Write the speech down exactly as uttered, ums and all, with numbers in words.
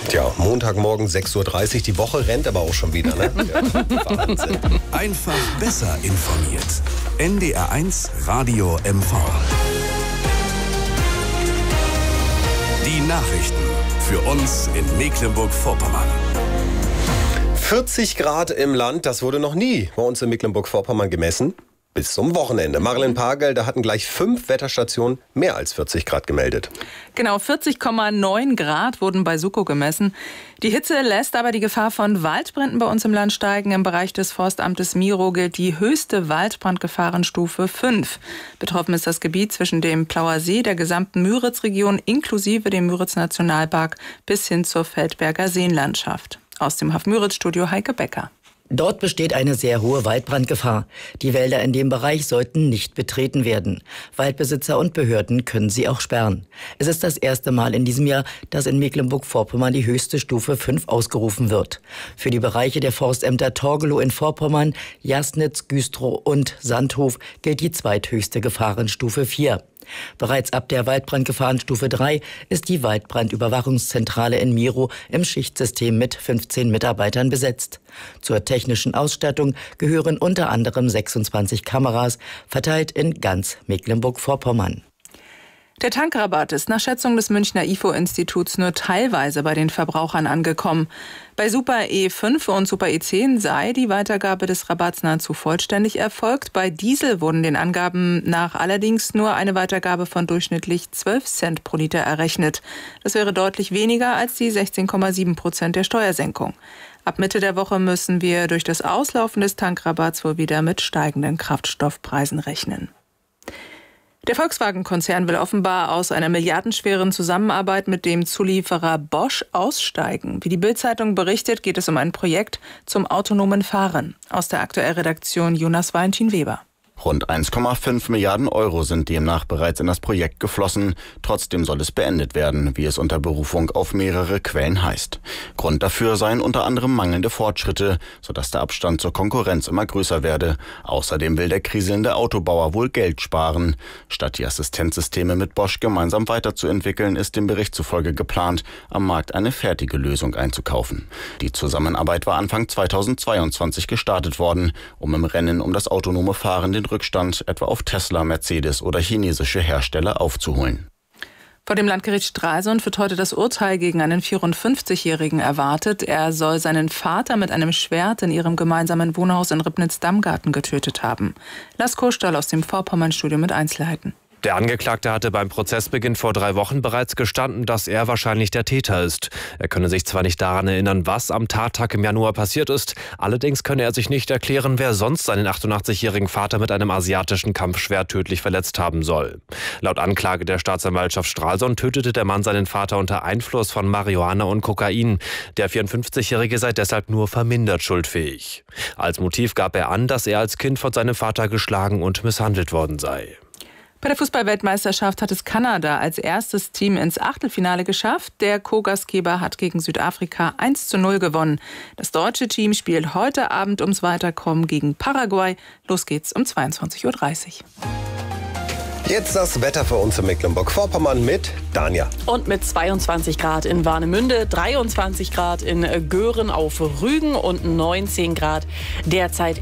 Tja, Montagmorgen sechs Uhr dreißig, die Woche rennt aber auch schon wieder, ne? Ja, Wahnsinn. Einfach besser informiert. N D R eins Radio M V. Die Nachrichten für uns in Mecklenburg-Vorpommern. vierzig Grad im Land, das wurde noch nie bei uns in Mecklenburg-Vorpommern gemessen. Bis zum Wochenende. Marilyn Pagel, da hatten gleich fünf Wetterstationen mehr als vierzig Grad gemeldet. Genau, vierzig Komma neun Grad wurden bei Suko gemessen. Die Hitze lässt aber die Gefahr von Waldbränden bei uns im Land steigen. Im Bereich des Forstamtes Miro gilt die höchste Waldbrandgefahrenstufe fünf. Betroffen ist das Gebiet zwischen dem Plauer See, der gesamten Müritz-Region inklusive dem Müritz-Nationalpark bis hin zur Feldberger Seenlandschaft. Aus dem Haff-Müritz-Studio Heike Becker. Dort besteht eine sehr hohe Waldbrandgefahr. Die Wälder in dem Bereich sollten nicht betreten werden. Waldbesitzer und Behörden können sie auch sperren. Es ist das erste Mal in diesem Jahr, dass in Mecklenburg-Vorpommern die höchste Stufe fünf ausgerufen wird. Für die Bereiche der Forstämter Torgelow in Vorpommern, Jasnitz, Güstrow und Sandhof gilt die zweithöchste Gefahrenstufe vier. Bereits ab der Waldbrandgefahrenstufe drei ist die Waldbrandüberwachungszentrale in Miro im Schichtsystem mit fünfzehn Mitarbeitern besetzt. Zur technischen Ausstattung gehören unter anderem sechsundzwanzig Kameras, verteilt in ganz Mecklenburg-Vorpommern. Der Tankrabatt ist nach Schätzung des Münchner I F O-Instituts nur teilweise bei den Verbrauchern angekommen. Bei Super E fünf und Super E zehn sei die Weitergabe des Rabatts nahezu vollständig erfolgt. Bei Diesel wurden den Angaben nach allerdings nur eine Weitergabe von durchschnittlich zwölf Cent pro Liter errechnet. Das wäre deutlich weniger als die sechzehn Komma sieben Prozent der Steuersenkung. Ab Mitte der Woche müssen wir durch das Auslaufen des Tankrabatts wohl wieder mit steigenden Kraftstoffpreisen rechnen. Der Volkswagen-Konzern will offenbar aus einer milliardenschweren Zusammenarbeit mit dem Zulieferer Bosch aussteigen. Wie die Bild-Zeitung berichtet, geht es um ein Projekt zum autonomen Fahren. Aus der Aktuellredaktion Jonas Valentin-Weber. Rund eins Komma fünf Milliarden Euro sind demnach bereits in das Projekt geflossen. Trotzdem soll es beendet werden, wie es unter Berufung auf mehrere Quellen heißt. Grund dafür seien unter anderem mangelnde Fortschritte, sodass der Abstand zur Konkurrenz immer größer werde. Außerdem will der kriselnde Autobauer wohl Geld sparen. Statt die Assistenzsysteme mit Bosch gemeinsam weiterzuentwickeln, ist dem Bericht zufolge geplant, am Markt eine fertige Lösung einzukaufen. Die Zusammenarbeit war Anfang zweitausendzweiundzwanzig gestartet worden, um im Rennen um das autonome Fahren den Rückstand etwa auf Tesla, Mercedes oder chinesische Hersteller aufzuholen. Vor dem Landgericht Stralsund wird heute das Urteil gegen einen vierundfünfzigjährigen erwartet. Er soll seinen Vater mit einem Schwert in ihrem gemeinsamen Wohnhaus in Ribnitz-Dammgarten getötet haben. Lars Kohlstall aus dem Vorpommern-Studio mit Einzelheiten. Der Angeklagte hatte beim Prozessbeginn vor drei Wochen bereits gestanden, dass er wahrscheinlich der Täter ist. Er könne sich zwar nicht daran erinnern, was am Tattag im Januar passiert ist, allerdings könne er sich nicht erklären, wer sonst seinen achtundachtzigjährigen Vater mit einem asiatischen Kampfschwert tödlich verletzt haben soll. Laut Anklage der Staatsanwaltschaft Stralsund tötete der Mann seinen Vater unter Einfluss von Marihuana und Kokain. Der vierundfünfzigjährige sei deshalb nur vermindert schuldfähig. Als Motiv gab er an, dass er als Kind von seinem Vater geschlagen und misshandelt worden sei. Bei der Fußball-Weltmeisterschaft hat es Kanada als erstes Team ins Achtelfinale geschafft. Der Co-Gastgeber hat gegen Südafrika eins zu null gewonnen. Das deutsche Team spielt heute Abend ums Weiterkommen gegen Paraguay. Los geht's um zweiundzwanzig Uhr dreißig. Jetzt das Wetter für uns in Mecklenburg-Vorpommern mit Danja. Und mit zweiundzwanzig Grad in Warnemünde, dreiundzwanzig Grad in Göhren auf Rügen und neunzehn Grad derzeit